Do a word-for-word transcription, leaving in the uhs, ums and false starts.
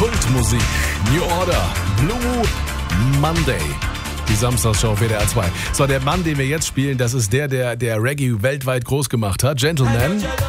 Kultmusik. New Order, Blue Monday. Die Samstagsshow auf W D R zwei. So, der Mann, den wir jetzt spielen, das ist der, der, der Reggae weltweit groß gemacht hat. Gentleman.